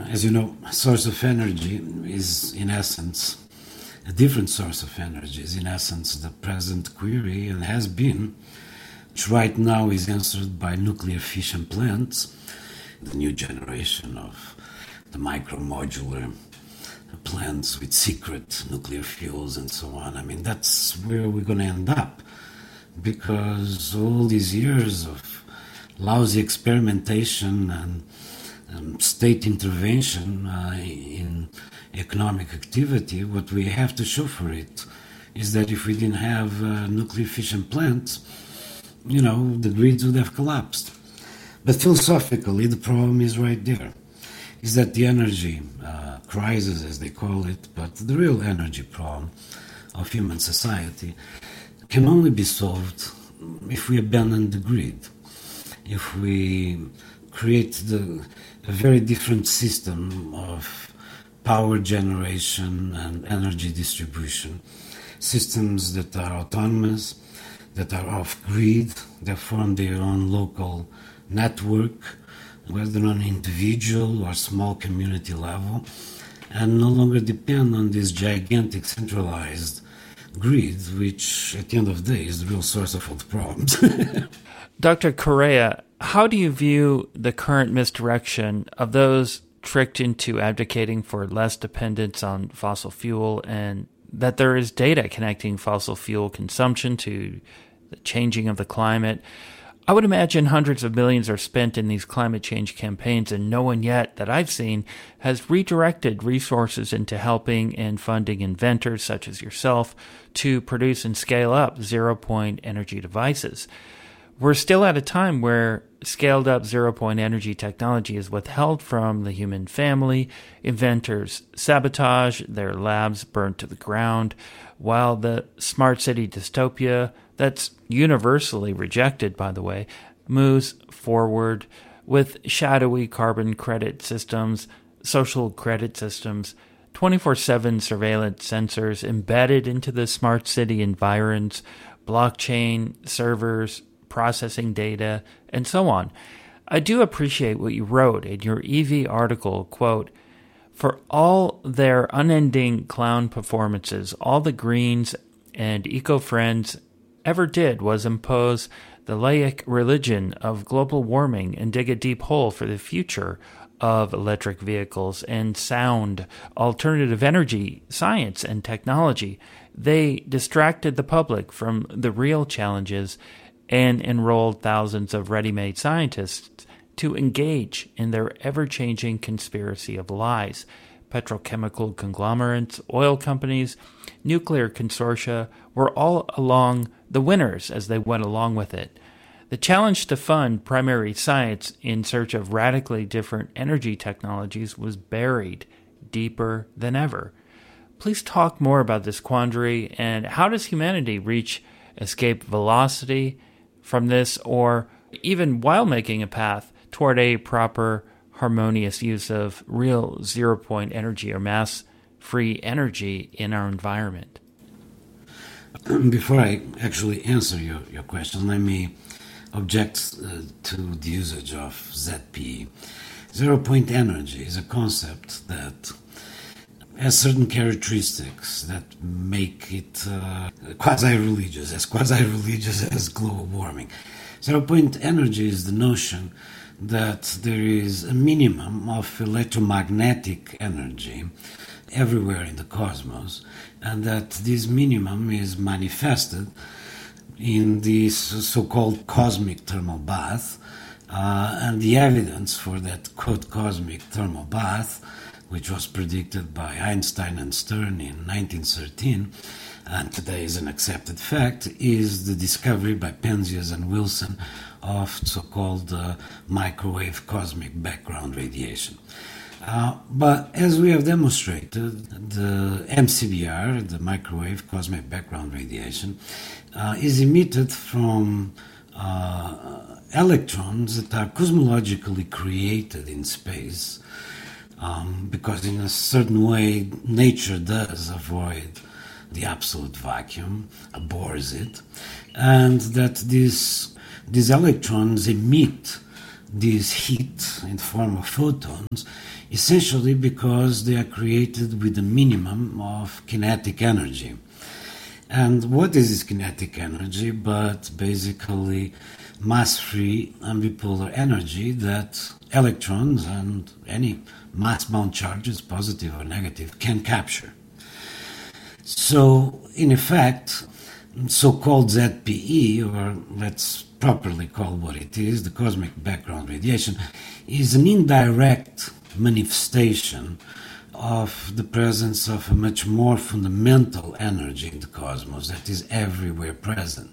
As you know, a source of energy is, in essence, a different source of energy is, in essence, the present query, and has been, which right now is answered by nuclear fission plants, the new generation of the micromodular plants with secret nuclear fuels and so on. I mean, that's where we're going to end up, because all these years of lousy experimentation and state intervention in economic activity, what we have to show for it is that if we didn't have nuclear fission plants, the grids would have collapsed. But philosophically, the problem is right there, is that the energy crisis, as they call it, but the real energy problem of human society can only be solved if we abandon the grid, if we create a very different system of power generation and energy distribution, systems that are autonomous, that are off-grid, that form their own local network, whether on individual or small community level, and no longer depend on this gigantic centralized grid, which at the end of the day is the real source of all the problems. Dr. Correa, how do you view the current misdirection of those tricked into advocating for less dependence on fossil fuel, and that there is data connecting fossil fuel consumption to the changing of the climate? I would imagine hundreds of millions are spent in these climate change campaigns, and no one yet that I've seen has redirected resources into helping and funding inventors such as yourself to produce and scale up zero-point energy devices. We're still at a time where scaled-up zero-point energy technology is withheld from the human family, inventors sabotage, their labs burned to the ground, while the smart city dystopia, that's universally rejected, by the way, moves forward with shadowy carbon credit systems, social credit systems, 24/7 surveillance sensors embedded into the smart city environs, blockchain servers, processing data, and so on. I do appreciate what you wrote in your EV article, quote, "For all their unending clown performances, all the Greens and eco-friends ever did was impose the laic religion of global warming and dig a deep hole for the future of electric vehicles and sound alternative energy, science, and technology. They distracted the public from the real challenges and enrolled thousands of ready-made scientists to engage in their ever-changing conspiracy of lies. Petrochemical conglomerates, oil companies, nuclear consortia were all along the winners as they went along with it. The challenge to fund primary science in search of radically different energy technologies was buried deeper than ever." Please talk more about this quandary, and how does humanity reach escape velocity from this, or even while making a path toward a proper, harmonious use of real zero-point energy or mass-free energy in our environment? Before I actually answer your question, let me object to the usage of ZPE. Zero-point energy is a concept that has certain characteristics that make it quasi-religious as global warming. Zero-point energy is the notion that there is a minimum of electromagnetic energy everywhere in the cosmos, and that this minimum is manifested in this so-called cosmic thermal bath, and the evidence for that, quote, cosmic thermal bath, which was predicted by Einstein and Stern in 1913, and today is an accepted fact, is the discovery by Penzias and Wilson of so-called microwave cosmic background radiation. But as we have demonstrated, the MCBR, the microwave cosmic background radiation, is emitted from electrons that are cosmologically created in space, because in a certain way nature does avoid the absolute vacuum, abhors it, and that these electrons emit this heat in the form of photons, essentially because they are created with a minimum of kinetic energy. And what is this kinetic energy but basically mass-free ambipolar energy that electrons and any mass-bound charges, positive or negative, can capture? So, in effect, so-called ZPE, or let's properly call what it is, the cosmic background radiation, is an indirect manifestation of the presence of a much more fundamental energy in the cosmos that is everywhere present.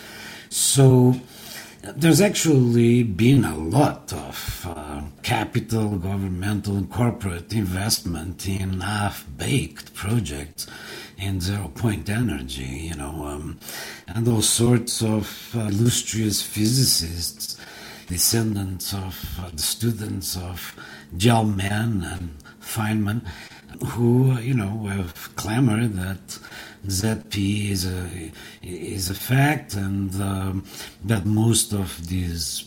So there's actually been a lot of capital, governmental, and corporate investment in half-baked projects in zero-point energy, and all sorts of illustrious physicists, descendants of the students of Gell-Mann and Feynman, who, have clamored that ZP is a fact, and that most of these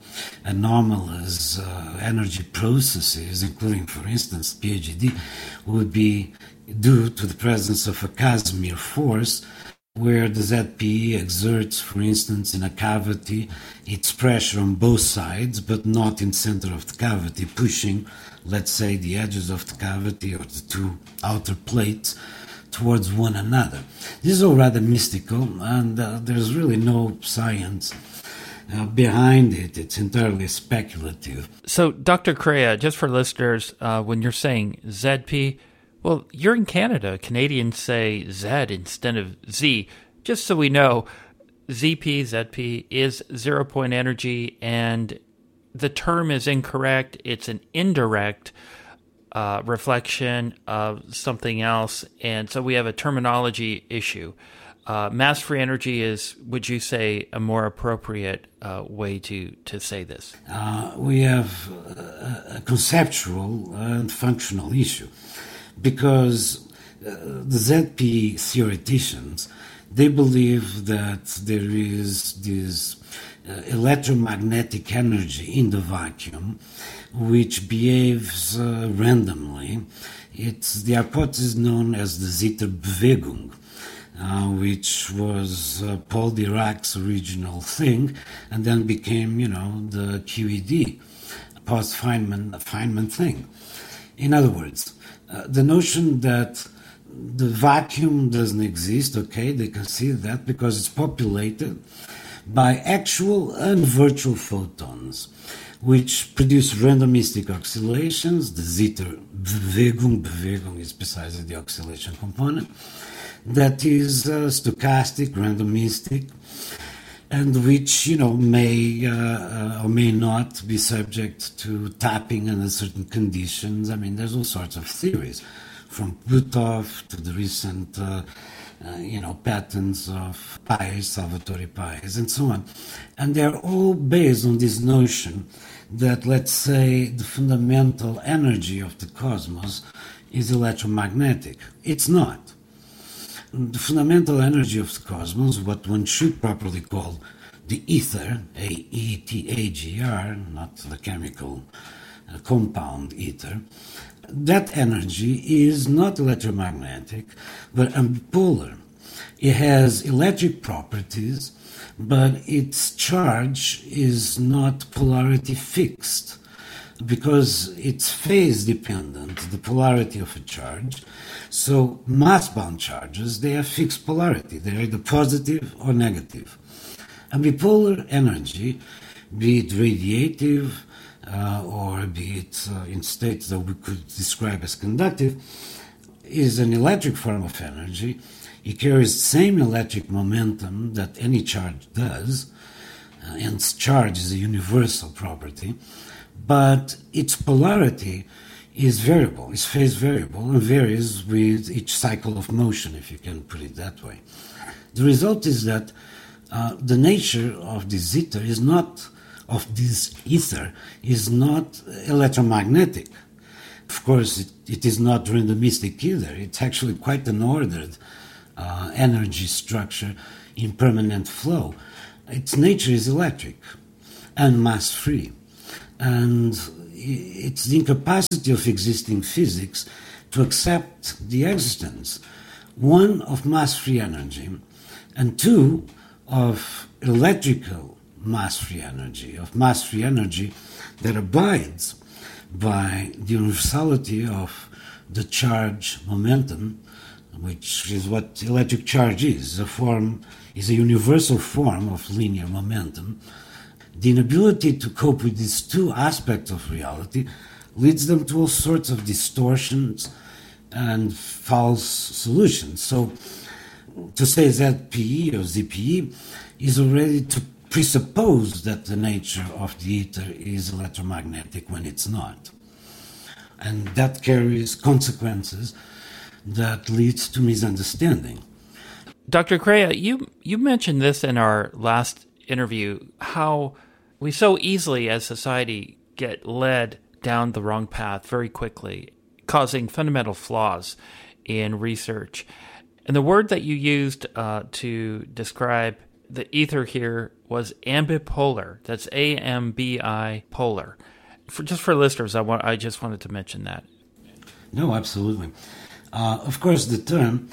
anomalous energy processes, including, for instance, PhD, would be due to the presence of a Casimir force, where the ZPE exerts, for instance, in a cavity, its pressure on both sides, but not in the center of the cavity, pushing, let's say, the edges of the cavity or the two outer plates towards one another. This is all rather mystical, and there's really no science behind it. It's entirely speculative. So, Dr. Correa, just for listeners, when you're saying ZP, well, you're in Canada. Canadians say Z instead of Z. Just so we know, ZP is zero-point energy, and the term is incorrect. It's an indirect reflection of something else, and so we have a terminology issue. Mass-free energy is, would you say, a more appropriate way to say this? We have a conceptual and functional issue, because the ZP theoreticians, they believe that there is this electromagnetic energy in the vacuum which behaves randomly. It's the hypothesis known as the Zitterbewegung, which was Paul Dirac's original thing, and then became, the QED, post-Feynman thing. In other words, the notion that the vacuum doesn't exist, okay, they consider that because it's populated by actual and virtual photons, which produce randomistic oscillations. The Zitterbewegung is precisely the oscillation component, that is stochastic, randomistic, and which, may or may not be subject to tapping under certain conditions. I mean, there's all sorts of theories, from Plutov to the recent, patents of Pais, Salvatore Pais, and so on. And they're all based on this notion that, let's say, the fundamental energy of the cosmos is electromagnetic. It's not. The fundamental energy of the cosmos, what one should properly call the ether, A-E-T-A-G-R, not the chemical compound ether, that energy is not electromagnetic, but ambipolar. It has electric properties, but its charge is not polarity fixed, because it's phase dependent, the polarity of a charge. So mass-bound charges, they have fixed polarity. They're either positive or negative. Ambipolar energy, be it radiative or be it in states that we could describe as conductive, is an electric form of energy. It carries the same electric momentum that any charge does, and charge is a universal property, but its polarity is variable, is phase variable, and varies with each cycle of motion, if you can put it that way. The result is that the nature of this ether is not electromagnetic. Of course, it is not randomistic either. It's actually quite an ordered energy structure in permanent flow. Its nature is electric and mass-free. And it's the incapacity of existing physics to accept the existence, one, of mass-free energy, and two, of electrical mass-free energy, of mass-free energy that abides by the universality of the charge momentum, which is what electric charge is a universal form of linear momentum. The inability to cope with these two aspects of reality leads them to all sorts of distortions and false solutions. So to say ZPE or ZPE is already to presuppose that the nature of the ether is electromagnetic when it's not. And that carries consequences that leads to misunderstanding. Dr. Correa, you mentioned this in our last interview, how we so easily as society get led down the wrong path very quickly, causing fundamental flaws in research. And the word that you used to describe the ether here was ambipolar. That's AMBI polar. Just for listeners, I just wanted to mention that. No, absolutely. Of course, the term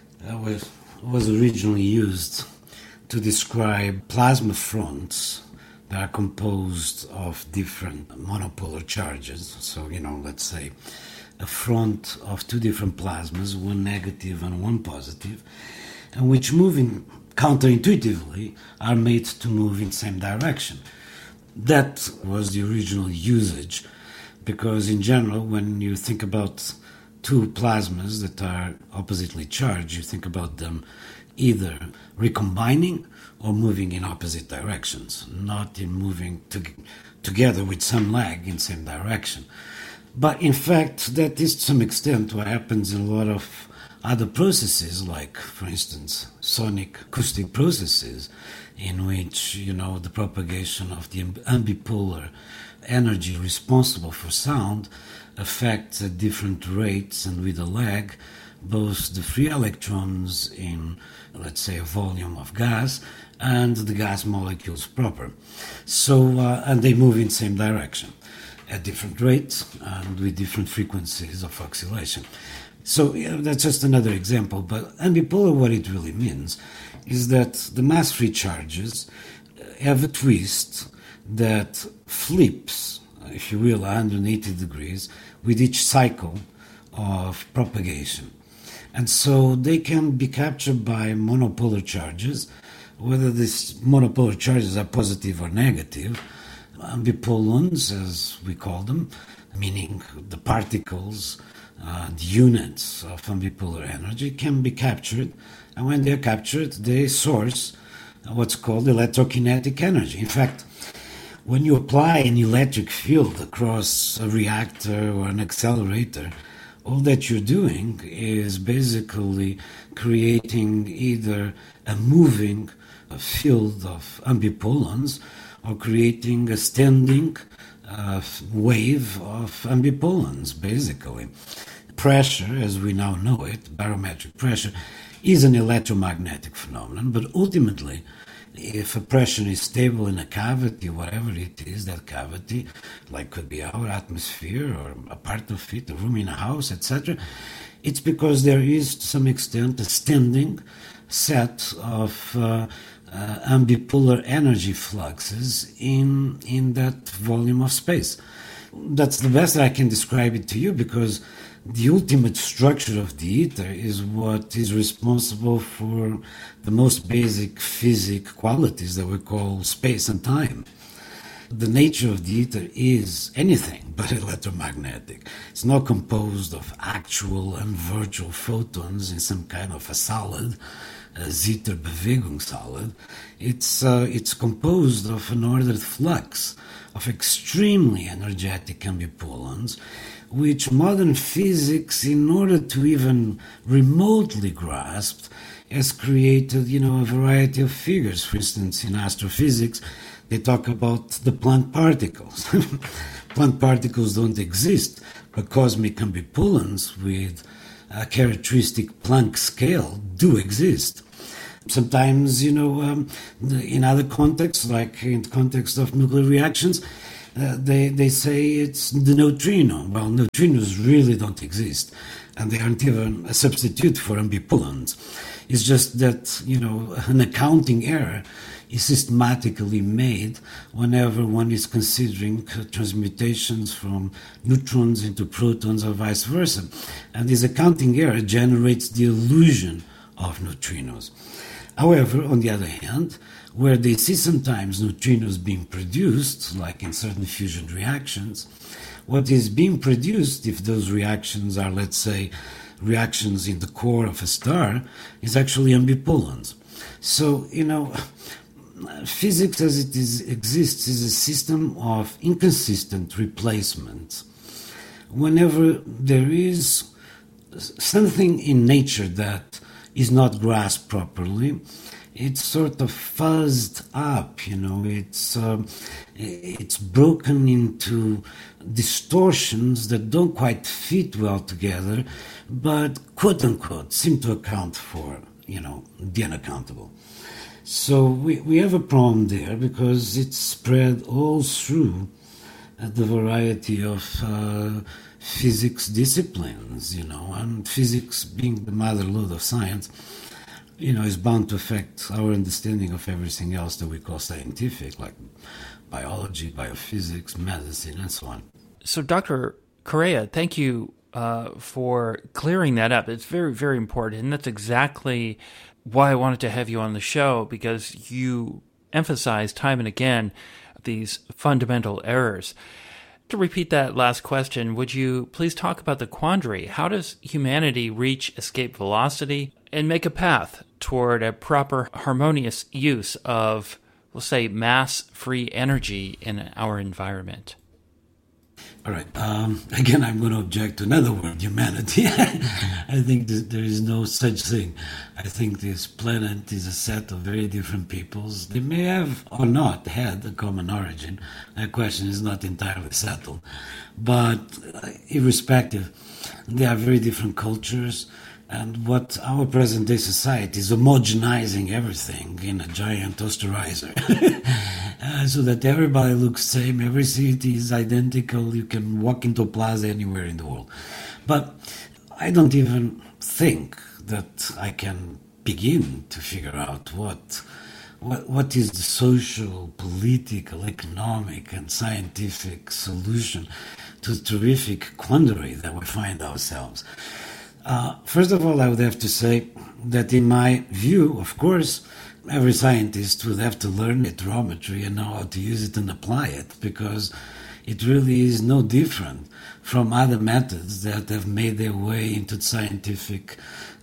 was originally used to describe plasma fronts that are composed of different monopolar charges. So, let's say a front of two different plasmas, one negative and one positive, and which moving counterintuitively are made to move in the same direction. That was the original usage, because in general, when you think about two plasmas that are oppositely charged, you think about them either recombining or moving in opposite directions, not in moving together with some lag in the same direction. But in fact, that is to some extent what happens in a lot of other processes, like, for instance, sonic acoustic processes, in which, the propagation of the ambipolar energy responsible for sound affects at different rates and with a lag both the free electrons in, let's say, a volume of gas and the gas molecules proper. So, and they move in the same direction at different rates and with different frequencies of oscillation. So that's just another example, but ambipolar, what it really means is that the mass-free charges have a twist that flips, if you will, 180 degrees with each cycle of propagation. And so they can be captured by monopolar charges, whether these monopolar charges are positive or negative. Ambipolons, as we call them, meaning the particles, the units of ambipolar energy, can be captured, and when they are captured, they source what's called electrokinetic energy. In fact, when you apply an electric field across a reactor or an accelerator, all that you're doing is basically creating either a moving field of ambipolons or creating a standing wave of ambipolons, basically. Pressure, as we now know it, barometric pressure, is an electromagnetic phenomenon, but ultimately, if a pressure is stable in a cavity, whatever it is, that cavity, like could be our atmosphere or a part of it, a room in a house, etc., it's because there is, to some extent, a standing set of ambipolar energy fluxes in that volume of space. That's the best I can describe it to you, because the ultimate structure of the ether is what is responsible for the most basic physical qualities that we call space and time. The nature of the ether is anything but electromagnetic. It's not composed of actual and virtual photons in some kind of a solid, a Zitterbewegung It's composed of an ordered flux of extremely energetic ambipolons, which modern physics, in order to even remotely grasp, has created, a variety of figures. For instance, in astrophysics, they talk about the Planck particles. Planck particles don't exist, but cosmic ambipolons with a characteristic Planck scale do exist. Sometimes, in other contexts, like in the context of nuclear reactions, they say it's the neutrino. Well, neutrinos really don't exist, and they aren't even a substitute for ambipollons. It's just that, an accounting error is systematically made whenever one is considering transmutations from neutrons into protons or vice versa. And this accounting error generates the illusion of neutrinos. However, on the other hand, where they see sometimes neutrinos being produced, like in certain fusion reactions, what is being produced, if those reactions are, let's say, reactions in the core of a star, is actually ambipollons. So, physics as it exists is a system of inconsistent replacements. Whenever there is something in nature that is not grasped properly, it's sort of fuzzed up, it's broken into distortions that don't quite fit well together, but quote-unquote seem to account for, the unaccountable. So we have a problem there because it's spread all through the variety of physics disciplines, and physics being the mother lode of science, is bound to affect our understanding of everything else that we call scientific, like biology, biophysics, medicine, and so on. So, Dr. Correa, thank you for clearing that up. It's very, very important, and that's exactly why I wanted to have you on the show, because you emphasize time and again these fundamental errors. To repeat that last question, would you please talk about the quandary? How does humanity reach escape velocity and make a path toward a proper harmonious use of, we'll say, mass-free energy in our environment? All right. Again, I'm going to object to another word, humanity. I think there is no such thing. I think this planet is a set of very different peoples. They may have or not had a common origin. That question is not entirely settled. But irrespective, they are very different cultures. And what our present-day society is homogenizing everything in a giant toasterizer. So that everybody looks the same, every city is identical, you can walk into a plaza anywhere in the world. But I don't even think that I can begin to figure out what is the social, political, economic, and scientific solution to the terrific quandary that we find ourselves. First of all, I would have to say that in my view, of course, every scientist would have to learn heterometry and know how to use it and apply it, because it really is no different from other methods that have made their way into the scientific,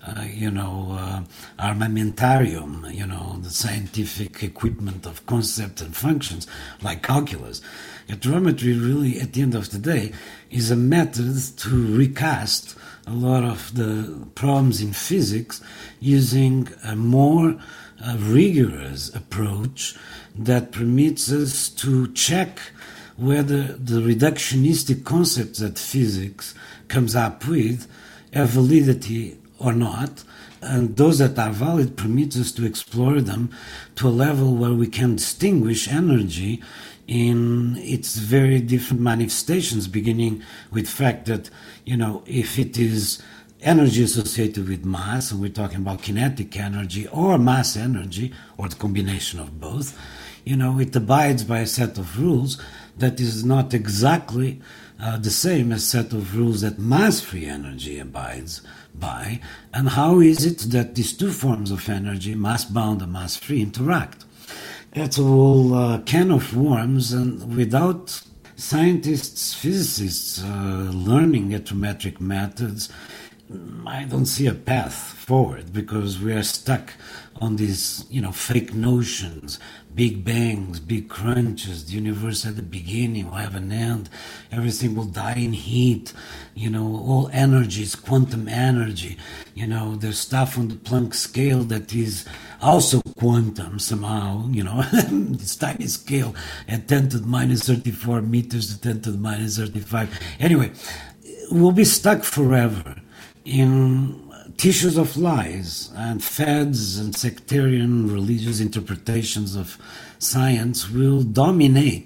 armamentarium, the scientific equipment of concepts and functions, like calculus. Heterometry really, at the end of the day, is a method to recast a lot of the problems in physics using a more rigorous approach that permits us to check whether the reductionistic concepts that physics comes up with have validity or not, and those that are valid permits us to explore them to a level where we can distinguish energy in its very different manifestations, beginning with the fact that, if it is energy associated with mass, and we're talking about kinetic energy or mass energy, or the combination of both, it abides by a set of rules that is not exactly the same as set of rules that mass-free energy abides by. And how is it that these two forms of energy, mass-bound and mass-free, interact? That's a whole can of worms, and without scientists, physicists learning heterometric methods, I don't see a path forward, because we are stuck on these, fake notions, big bangs, big crunches, the universe at the beginning will have an end, everything will die in heat, all energy is quantum energy, there's stuff on the Planck scale that is also quantum somehow, this tiny scale at 10 to the minus 34 meters to 10 to the minus 35. Anyway, we'll be stuck forever in tissues of lies, and fads and sectarian religious interpretations of science will dominate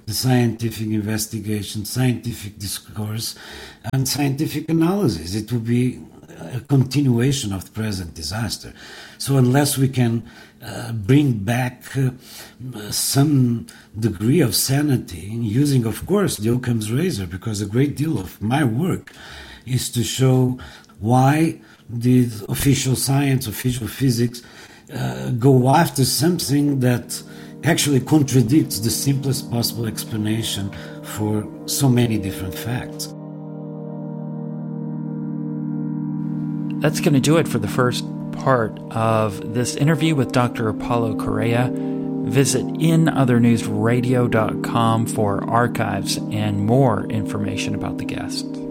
the scientific investigation, scientific discourse, and scientific analysis. It will be a continuation of the present disaster. So unless we can bring back some degree of sanity, using, of course, the Occam's razor, because a great deal of my work is to show why the official science, official physics, go after something that actually contradicts the simplest possible explanation for so many different facts. That's going to do it for the first part of this interview with Dr. Apolo Correa. Visit inothernewsradio.com for archives and more information about the guest.